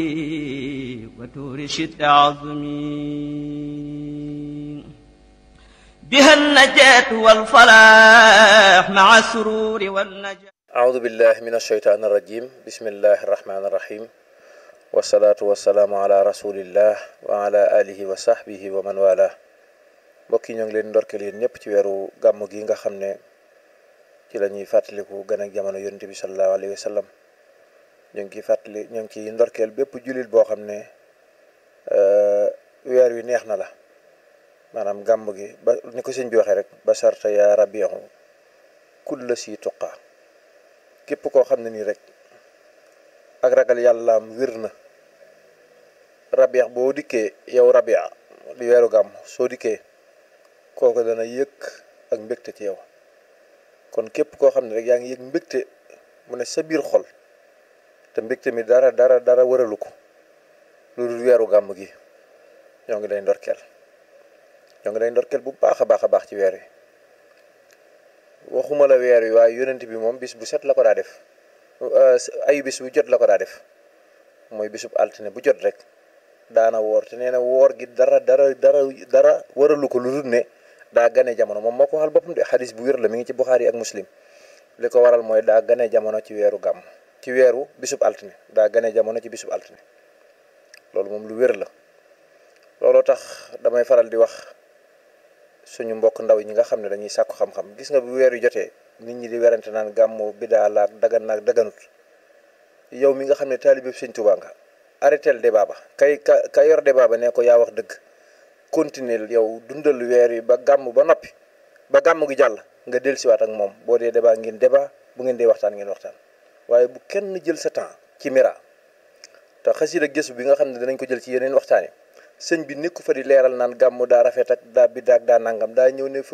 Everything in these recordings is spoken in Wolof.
وتور شد عظمي بها النجاة والفلاح مع السرور والنجاة. أعوذ بالله من الشيطان الرجيم. بسم الله الرحمن الرحيم. والصلاة والسلام على رسول الله وعلى آله وصحبه ومن والاه. mbokk yi ñoo ngi leen ndorkeel yéen ñëpp ci weeru gàmm gi nga xam ne ci la ñuy fàttaliku gën ak jamono yonent bi sallallahu alayhi wa sallam. ñoo ngi ciy ndorkeel bépp jullit boo xam ne weer wi neex na la, maanaam gàmm gi ba ni ko sëñ bi waxee rek ba sarta yaa rabihu kulla si tuqa. képp koo xam ne nii rek ak ragal yàllaam wér na, rabiix boo dikkee yow rabia di weeru gàmm soo dikkee kooku dana yëg ak mbégte ci yow. kon képp koo xam ne rek yaa ngi yëg mbégte mu ne sa biir xol, te mbégte mi dara waralu ko lu dul weeru gàmm gi, ñoo ngi lay ndorkeel bu baax a baax ci weer wi. waxuma la weer wi waaye yonent bi moom bis bu set la ko daa def, ayu bis bu jot la ko daa def, mooy bisub altine bu jot rek daana woor. te nee na woor gi dara waralu ko lu dul ne daa gane jamono. moom moo ko waxal boppam de, xadis bu wér la, mi ngi ci Buxaari ak Muslim. li ko waral mooy daa gane jamono ci weeru gàmm, ci weeru bisub altine, daa gane jamono ci bisub altine. loolu moom lu wér la. looloo tax damay faral di wax suñu mbokk ndaw ñi nga xam ne dañuy sàkku xam-xam. gis nga bu weer yu jotee nit ñi di werante naan gàmmu bidaa la ak dagan naag daganut. yow mi nga xam ne taalibe Sëñ Tuubaa nga, arrêtel débat ba. ka yor débat ba ne ko yaa wax dëgg. continuer yow dundal weer yi ba gàmm ba noppi, ba gàmm gi jàll nga dellusiwaat ak moom. boo dee débat ngeen débat, bu ngeen dee waxtaan ngeen waxtaan. waaye bu kenn jël sa temps ci mira. te xasida gëstu bi nga xam ne danañ ko jël ci yeneen waxtaan yi, sëñ bi nekku fa di leeral naan gàmmu daa rafet ak daa biddaa ak daa nangam. daa ñëw ne fa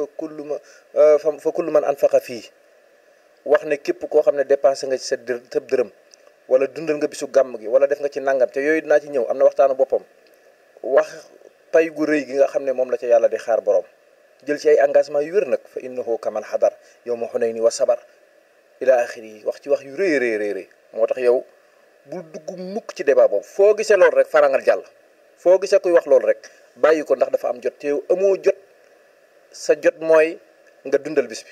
kullu man anfaqa fii, wax ne képp koo xam ne dépensé nga ci sa dërëm wala dundal nga bisu gàmm gi wala def nga ci nangam. te yooyu dinaa ci ñëw, am na waxtaanu boppam. wax pay gu rëy gi nga xam ne moom la ca yàlla di xaar borom. jël ci ay engagement yu wér nag, fa innahu kaman xadar yawma xunayni wa sabar ila axiri yi. wax ci wax yu rëy. moo tax yow bul dugg mukk ci débat boobu. foo gisee loolu rek farangal jàll. foo gisee kuy wax loolu rek bàyyi ko, ndax dafa am jot. te yow amoo jot. sa jot mooy nga dundal bis bi,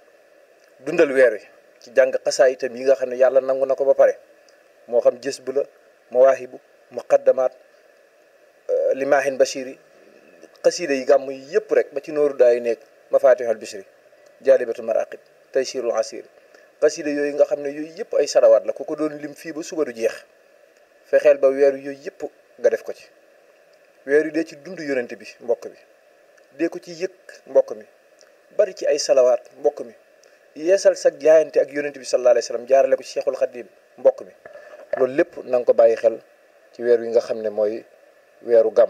dundal weer wi ci jàng xasaa itam yi nga xam ne yàlla nangu na ko ba pare. moo xam jës bu la, mawaahibu, muqaddamaat, limaahin bashiri, xasiida yi gàmm yi yëpp rek ba ci nooru daay nekk mafatihul bishri, jaalibatul maraqib, taysirul asir. xasiida yooyu nga xam ne yooyu yëpp ay salawaat la. ku ko doon lim fii ba suba du jeex. fexeel ba weer yooyu yëpp nga def ko ci. weer yu dee ci dund yonent bi mbokk mi, dee ko ci yëg mbokk mi, bari ci ay salawaat mbokk mi, yeesal sa jaayante ak yonent bi sallallahu alayhi wa sallam jaarale ko ci Cheikhul Khadim mbokk mi. loolu lépp na nga ko bàyyi xel ci weer wi nga xam ne mooy weeru gàmm.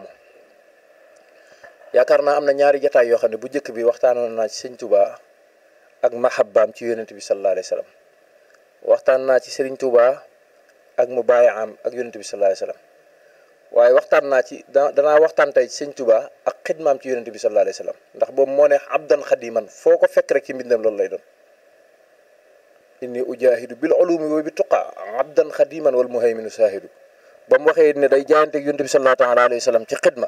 yaakaar naa am na ñaari jataay yoo xam ne bu njëkk bi waxtaanoon naa ci Sëñ Tuubaa ak mahabbaam ci yonent bi sallallahu alayhi wa sallam. waxtaan naa ci Sëriñ Tuubaa ak mubaayaam ak yonent bi sallallahu alayhi wa sallam. waaye waxtaan naa ci danaa waxtaan tey ci Sëñ Tuubaa ak xidmaam ci yonent bi sallallahu alayhi wa sallam. ndax boobu moo ne abdan xadiman, foo ko fekk rek ci mbindam loolu lay doon. inni ujahidu bil ulumi wa bi tuqa abdan xadiman wal muhayminu saahidu. ba mu waxee ne day jaayante ak yonent bi sallallahu taala alayhi wa sallam ci xidma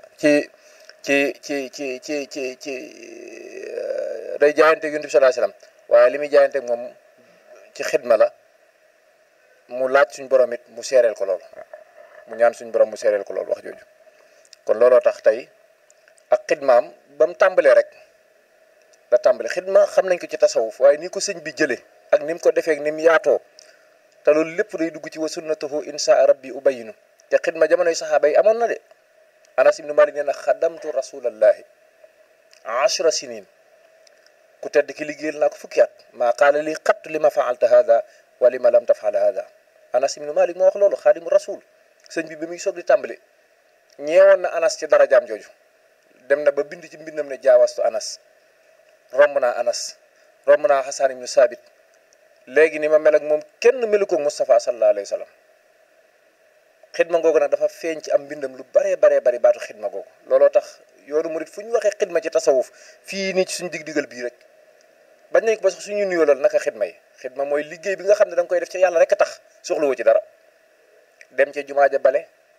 ci day jaayante ak yonent bi sallallahu alayhi wa sallam, waaye li muy jaayante ak moom ci xidma la. mu laaj suñ borom it mu seereel ko loolu, mu ñaan suñ borom mu seereel ko loolu wax jooju. kon looloo tax tey ak xidmaam ba mu tàmbalee rek la tàmbale. xidma xam nañ ko ci tasawuf, waaye ni ko sëñ bi jëlee ak ni mu ko defee ak ni mu yaatoo, te loolu lépp day dugg ci wa sunnatuhu insha rabbi ubayinu. te xidma jamonoy saxaaba yi amoon na de. Anas ibnu Malik nee na xadamtu rasulallahi 10 sinin. ku tedd ki liggéeyal naa ko fukki at. maa qaala li xattu li ma faalta hada wa li ma lam tafal hada. Anas ibnu Malik moo wax loolu, xaadimu rasul. sëñ bi muy soog di tàmbali ñeewoon na Anas ci darajaam jooju. dem na ba bind ci mbindam ne jaawastu Anas, romb naa Anas, romb naa Xasaan ibnu Saabit. léegi ni ma mel ak moom kenn melu ko Moustapha sallallahu alayhi wa sallam. xidma googu nag dafa feeñ ci am mbindam lu bari baatu xidma googu. looloo tax yoonu murit fu ñu waxee xidma ci tasawuf fii nii ci suñu dig-digal bii rek bañ nañ ko ba sax suñu nuyoo lool naka xidma yi. xidma mooy liggéey bi nga xam ne da nga koy def ci yàlla rek a tax, soxlawoo ci dara. dem ca jumaa ja bale,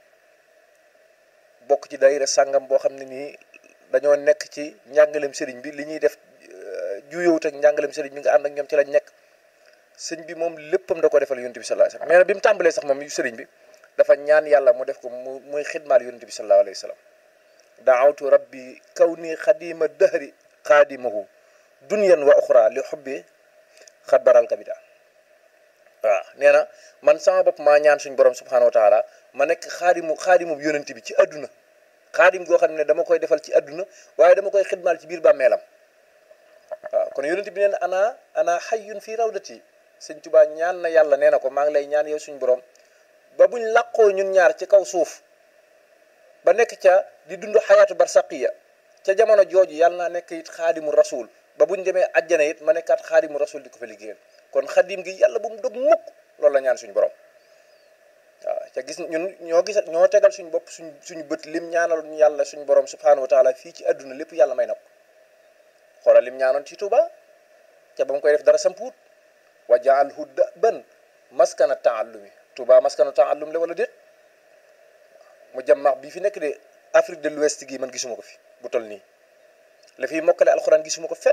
bokk ci daayira sàngam boo xam ne nii dañoo nekk ci njàngaleem sëriñ bi li ñuy def juyowut ak njàngaleem sëriñ bi nga ànd ak ñoom ci lañ nekk. sëñ bi moom léppam da ko defal yonent bi sallallahu alayhi wasallam nee na bi mu tàmbalee sax moom sëriñ bi dafa ñaan yàlla mu def ko muy xidmaal yonent bi sallallahu alayhi wasallam daawtu rabbi kawni xadima dahri xaadimahu dunyan wa uxra li xubbi xat baral kabida waaw nee na man sama bopp maa ñaan suñ borom subhanahu wa taala ma nekk xaadimu yonent bi ci àdduna xaadim goo xam ne dama koy defal ci àdduna waaye dama koy xidmaal ci biir bàmmeelam waaw kon yonent bi nee na ana xayyun fii rawdati sëñ Tuubaa ñaan na yàlla nee na ko maa ngi lay ñaan yow suñu borom ba buñ làqoo ñun ñaar ci kaw suuf ba nekk ca di dund xayaatu barsaqiya ca jamono jooju yàlla naa nekk it xaadimu rasul ba buñ demee àjjana it ma nekkaat xaadimu rasul di ko fa liggéeyal kon xadim gi yàlla bu mu dog mukk loolu la ñaan suñu borom waaw ca gis ñun ñoo tegal suñu bopp suñu bët lim ñaanal yàlla suñu borom subhanahu wa taala fii ci àdduna lépp yàlla may na ko xoolal lim ñaanoon ci Tuuba ca ba mu koy def dara sampuut wa jaalhu daban maskana taallumi Tuuba maskana taallum la wala déet mu jàmmax bii fi nekk de Afrique de l'Ouest gi man gisuma ko fi bu toll nii la fiy mokkale alxuraan gisuma ko fenn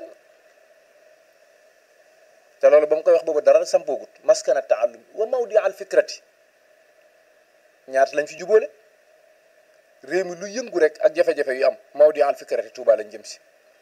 te loolu ba mu koy wax boobu dara sampoogut maskana taallumi wa mawdi al fikrati ñaata lañ fi jubóole réew mi lu yëngu rek ak jafe-jafe yu am mawdi al fikrati Tuuba lañ jëm si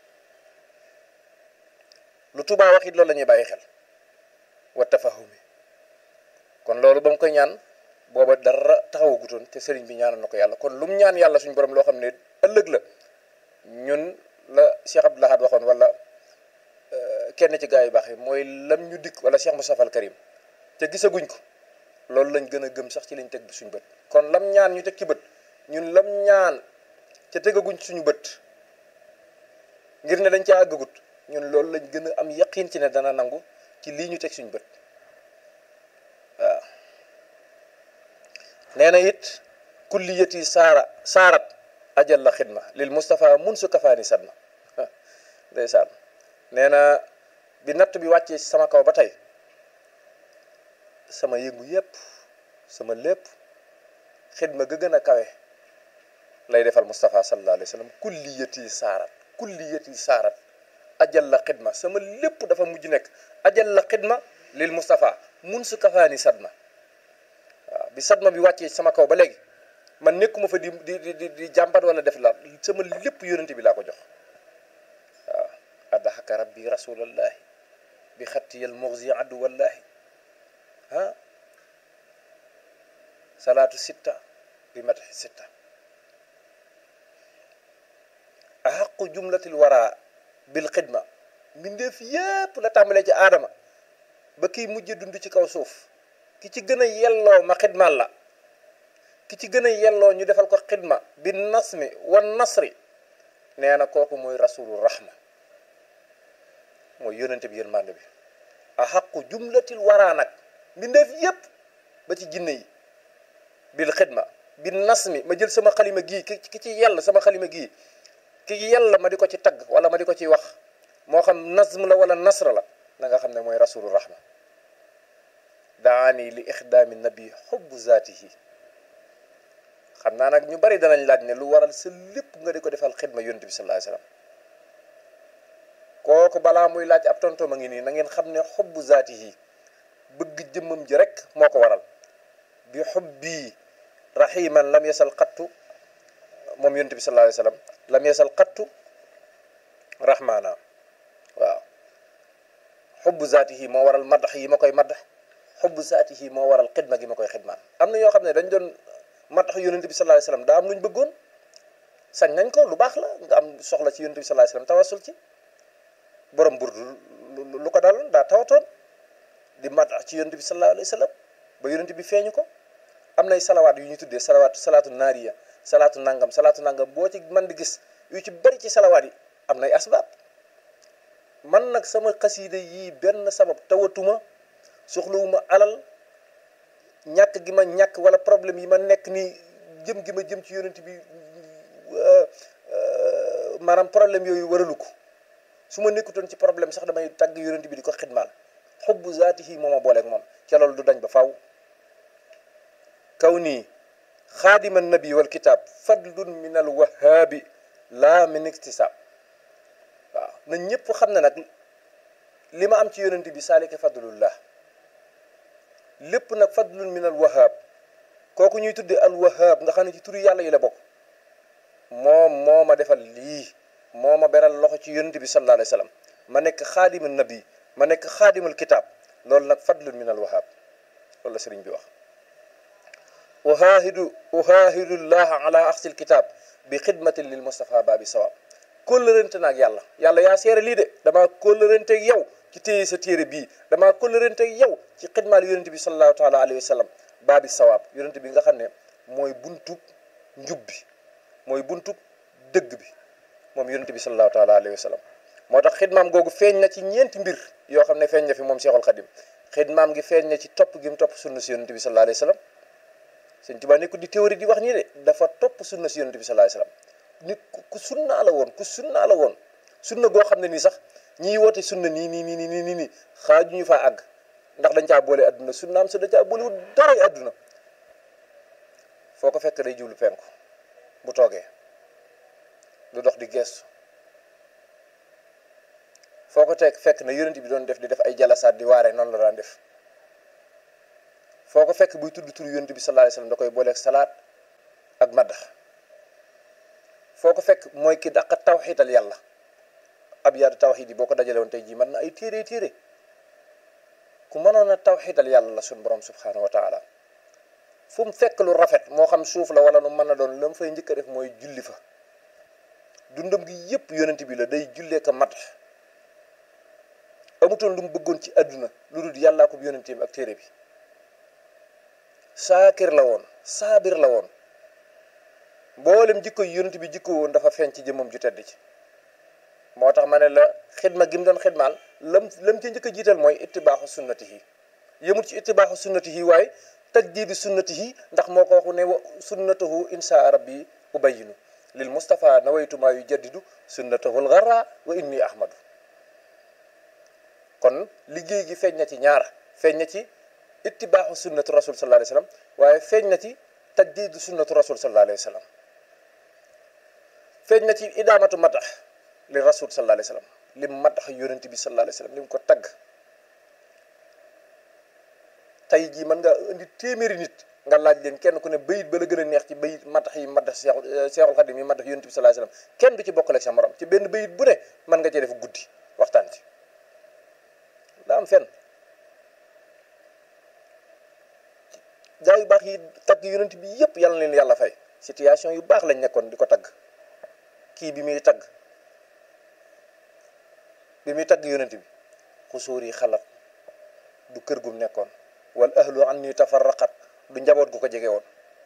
lu Tuuba wax it loolu la ñuy bàyyi xel wa tafahumi kon loolu ba mu koy ñaan booba dara taxawagutoon te sëriñ bi ñaanal na ko yàlla kon lu mu ñaan yàlla suñu borom loo xam ne ëllëg la ñun la Cheikh Abdoul Ahad waxoon wala kenn ci gaa yu baax yi mooy lam ñu dikk wala Cheikh Moustapha al Karim te gisaguñ ko loolu lañ gën a gëm sax ci lañ teg suñu bët kon lam ñaan ñu teg ci bët ñun lam ñaan ca tegaguñ suñu bët ngir ne dañ caa àggagut ñun loolu lañ gën a am yaqiin ci ne dana nangu ci lii ñu teg suñu bët waaw nee na it kulliyati saarat ajal la xidma lil Mustafa mun su kafaani sadma ndeysaan nee na bi natt bi wàccee sama kaw ba tey sama yëngu yépp sama lépp xidma ga gën a kawe lay defal Mustafa sallallahu alayhi wa sallam kulliyati saarat ajal la xidma sama lépp dafa mujj nekk ajal la xidma lil Mustafa mun su kafaani sadma waaw bi sadma bi wàccee sama kaw ba léegi man nekkuma fa di jàmbat wala def la sama lépp yonente bi laa ko jox waaw addaxaka rabbi rasulallahi bi xattiyal muxzi addu wallahi ah salaatu sitta bi mataxi sitta axaqu jumlatil wara bil xidma mbindeef yépp la tàmbalee ci aadama ba kiy mujj dund ci kaw suuf ki ci gën a yelloo ma xidmaal la ki ci gën a yelloo ñu defal ko xidma bi nasmi wan nasri nee na kooku mooy rasulu rahma mooy yónnente bi yërmande bi axaqu jumlatil waraa nag mbindeef yépp ba ci jinne yi bil xidma bi nasmi ma jël sama xalima gii ki ci yell sama xalima gii ki yell ma di ko ci tagg wala ma di ko ci wax moo xam nazm la wala nasra la na nga xam ne mooy rasulu rahma daani li ixdaami nabi xubbu zaatihi xam naa nag ñu bari danañ laaj ne lu waral sa lépp nga di ko defal xidma yonent bi sallallahu alayhi wasallam kooku balaa muy laaj ab tontoom a ngi nii na ngeen xam ne xubbu zaatihi bëgg jëmmam ji rek moo ko waral bi xubbi rahiman lam yasal xattu moom yonent bi sallallahu alayhi wasallam lam yasal xattu rahmaana waaw xubbu zaatihi moo waral madax yi ma koy madax xubbu zaatihi moo waral xidma gi ma koy xidmaan am na ñoo xam ne dañ doon madax yonent bi sallallahu alayhi wasallam daa am lu ñu bëggoon sañ nañ ko lu baax la nga am soxla ci yonent bi sallallahu alayhi wasallam tawasul ci borom burdu lu ko daloon daa tawatoon di madax ci yonent bi sallallahu alayhi wasallam ba yonent bi feeñu ko am nay salawaat yu ñu tuddee salaatu naariya salaatu nangam boo ci mën di gis yu ci bari ci salawaat yi am nay asbaab man nag sama xasiida yii benn sabab tawatuma soxlawuma alal ñàkk gi ma ñàkk wala problème yi ma nekk nii jëm gi ma jëm ci yonent bi maanaam problème yooyu waralu ko su ma nekkutoon ci problème sax damay tàgg yonent bi di ko xidmaal xubbu zaatihi moo ma booleeg moom ca loolu du dañ ba faw kaw nii xaadima nabi wal kitaab fadlun min al wahaabi laa min iktisaab. waaw na ñëpp xam ne nag li ma am ci yonent bi saalika fadlullah, lépp nag fadlun min al wahaab. kooku ñuy tudde al wahaab nga xam ne ci turu yàlla yi la bokk, moom moo ma defal lii, moo ma beral loxo ci yonent bi sallallahu alayhi wa sallam, ma nekk xaadima nabi, ma nekk xaadimul kitaab. loolu nag fadlun min al wahaab, loolu la sëriñ bi wax. uhaahidu llaha ala axsil kitaab bi xidmatin lil Mustafa baabi sawaab. kóllërante naag yàlla, yàlla yaa seere lii de, damaa kóllëranteeg yow ci téye sa téere bii, damaa kóllëranteeg yow ci xidmaal yonent bi sallallahu taala alayhi wa sallam baabi sawaab. yonent bi nga xam ne mooy buntub njub bi, mooy buntub dëgg bi, moom yonent bi sallallahu taala alayhi wa sallam. moo tax xidmaam googu feeñ na ci ñeenti mbir yoo xam ne feeñ na fi moom Seexul Xadim. xidmaam gi feeñ na ci topp gi mu topp sunna si yonent bi sallallahu alayhi wa sallam. Sëñ Tuubaa nekkul di théorie di wax nii de, dafa topp sunna si yonent bi sallallahu alayhi wa sallam. nit ku sunnaa la woon, ku sunnaa la woon, sunna goo xam ne nii sax ñiy woote sunna nii xaaju ñu faa àgg, ndax dañ caa boole adduna. sunnaam sa da caa boolewul dara adduna. foo ko fekk day jublu penku bu toogee, du dox di gestu. foo ko fekk na yonent bi doon def di def ay jalasaat di waare, noonu la daan def. foo ko fekk buy tudd tur yonent bi sallallahu alayhi wasallam da koy booleeg salaat ak maddax. foo ko fekk mooy ki dàq tawxiital yàlla. ab yaadu tawxiid yi boo ko dajale woon tey jii mën na ay téere ku mënoon a tawxiital yàlla la suñ borom subhaanahu wa taala. fu mu fekk lu rafet moo xam suuf la wala nu mën a doon la mu fay njëkk a def mooy julli fa. dundam gi yépp yonent bi la day jullee ko mat. amutoon lu mu bëggoon ci àdduna lu dul yàllaa ko yonenteem ak téere bi. saakir la woon, saabir la woon. mboolem jikko yi yonent bi jikko woon dafa feeñ ci jëmmam ju tedd ci. moo tax ma ne la xidma gi mu doon xidmaal lam ci njëkk a jiital mooy ittibaaxu sunnatihi. yëmul ci ittibaaxu sunnatihi waaye tajdiidi sunnatihi, ndax moo ko waxu ne wa sunnatahu insha rabbi ubayinu lil Mustafa nawaytu maa yujaddidu sunnatahu al-gharra wa inni ahmadu. kon liggéey gi feeñ na ci ñaar, feeñ na ci ittibaaxu sunnatu rasul sallallahu alayhi wa sallam, waaye feeñ na ci tajdiidu sunnatu rasul sallallahu alayhi wa sallam. feeñ na ci idaamatu madax li rasul sallallahu alayhi wa sallam, lim madax yonent bi sallallahu alayhi wa sallam, lim ko tagg. tey jii mën nga indi téeméeri nit nga laaj leen kenn ku ne bayit ba la gën a neex ci bayit madax yi madax Seexul Xadim yi madax yonent bi sallallahu alayhi wa sallam, kenn du ci bokkale ak sa morom. ci benn bayit bu ne mën nga cee def guddi waxtaan ci. daa am fenn gaa yu baax yi tagg yonent bi yëpp yàlla na leen yàlla fay. situation yu baax lañ nekkoon di ko tagg. kii bi muy tagg yonent bi xusóor yi xalat du kër gum nekkoon, wal ahlu an ni tafarraqat du njaboot gu ko jege woon.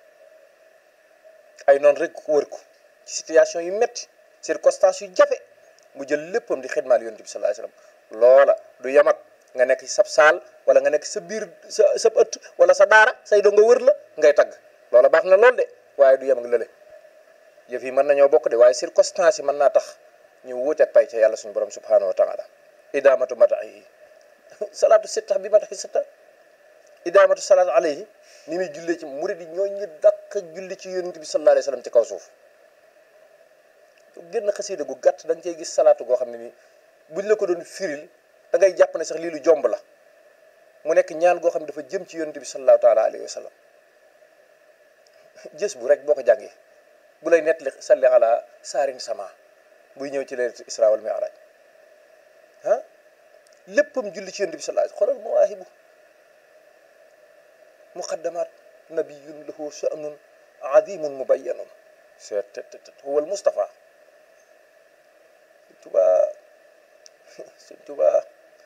ay noonu rek wër ko ci situation yu metti, circonstances yu jafe, mu jël léppam di xidmaal yonent bi sallallahu alayhi wasallam. loola du yamat nga nekk ci sab saal wala nga nekk sa biir sa ëtt wala sa daara say doo nga wër la ngay tagg. loola baax na lool de, waaye du yem ak lële. yëf yi mën nañoo bokk de, waaye circonstances yi mën naa tax ñu wuuteeg pay ca yàlla suñu borom subhanahu wa taala. idaamatu matahi salaatu sitta bi matahi sitta, idaamatu salaatu alayhi ni muy jullee ci murid yi ñoo ñu dàq julli ci yonent bi sallallahu alayhi wasallam ci kaw suuf. génn xasiida gu gàtt da nga cey gis salaatu goo xam ne nii buñ la ko doon firil da ngay jàpp ne sax lii lu jomb la. mu nekk ñaan goo xam ne dafa jëm ci yonent bi sallallahu taala alayhi wasallam. jës bu rek boo ko jàngee bu lay nettali salli ala saarin sama buy ñëw ci leerat isra wal mi'raj léppam julli ci yonent bi sallallahu alayhi wasallam. xoolal mawaahibu muqaddamat nabiyyun lahu sha'nun azimun mubayyanun huwa al Mustafa. Sëñ Tuubaa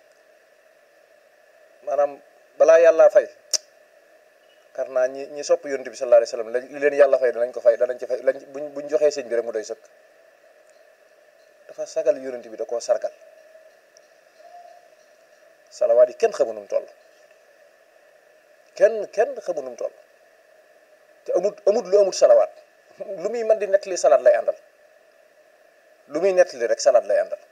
maanaam balaa yàlla fay kar naa ñi sopp yonent bi sallallahu alayhi wasallam li leen yàlla fay danañ ko fay, danañ ci fay lañ buñ joxee sëñ bi rek mu doy sëkk. dafa sagal yonent bi, da koo sargal. salawaat yi kenn xamu nu mu toll, kenn xamu nu mu toll. te amut lu amut salawaat. lu muy mën di nettali salaat lay àndal, lu muy nettali rek salaat lay àndal.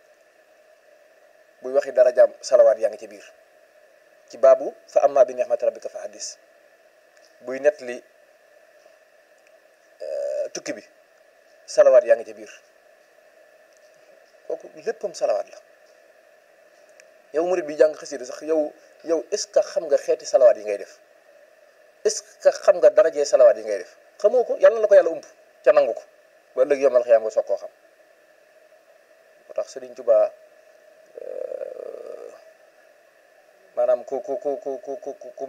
buy waxi dara jaam salawaat yaa ngi ci biir ci baabu fa amma bi ni'mati rabbika fa hadis. buy nettali tukki bi salawaat yaa ngi ci biir kooku léppam salawaat la yow murid bi jàng xasida sax yow est-ce que xam nga xeeti salawaat yi ngay def est-ce que xam nga darajee salawaat yi ngay def xamoo ko yàlla na la ko yàlla ump ca nangu ko ba ëllëg yomal xiyaam nga soog koo xam moo tax Sëriñ Tuubaa maanaam ku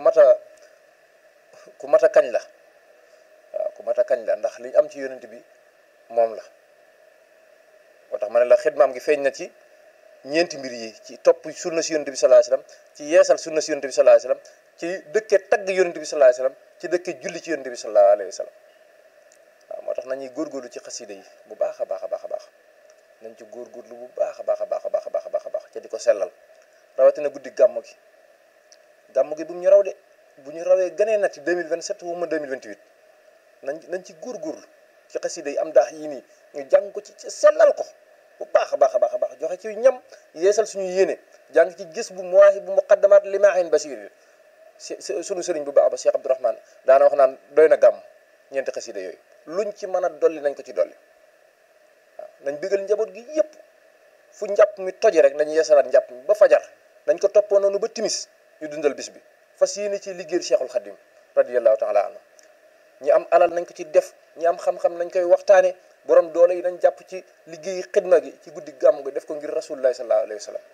mata kañ la waaw ku mata kañ la ndax liñ am ci yonent bi moom la moo tax ma ne la xidmaam gi feeñ na ci ñeenti mbir yi ci topp sunna si yonent bi sallallahu alayhi wasallam ci yeesal sunna si yonent bi sallallahu alayhi wasallam ci dëkke tagg yonent bi sallallahu alayhi wasallam ci dëkke julli ci yonent bi sallallahu alayhi wasallam waaw moo tax nañuy góorgóorlu ci xasida yi bu baax a baax a baax a baax nañ ci góorgóorlu bu baax a baax a baax a baax a baax a baax a baax ca di ko sellal rawatina guddi gàmm gi bu mu ñu raw de bu ñu rawee ganee nati 2027 wuma 2028 nañ ci góorgóorlu ci xasida yi am daax yii nii ñu jàng ko ci sellal ko bu baax a baax a baax a baax joxe ci ñam yeesal suñu yéene jàng ci gis bu muwaahi bu muqaddamaat limaahin basir sunu sëriñ bu baax ba Cheikh Abdourahmane daana wax naan doy na gàmm ñeenti xasida yooyu luñ ci mën a dolli nañ ko ci dolli waaw nañ bégal njaboot gi yépp fu njàpp mi toje rek nañ yeesalaat njàpp mi ba fajar nañ ko toppoo noonu ba timis ñu dundal bis bi fas yéene ci liggéeyal Cheikhul Khadim radiyallahu taala anhu ñi am alal nañ ko ci def ñi am xam-xam nañ koy waxtaane borom doole yi nañ jàpp ci liggéey xidma gi ci guddi gàmm gi def ko ngir rasulullahi sallallahu alayhi wa sallam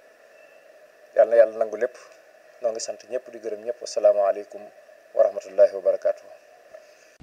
yàlla na yàlla nangu lépp noo ngi sant ñëpp di gërëm ñëpp asalaamaaleykum wa rahmatullahi wa barakaatu.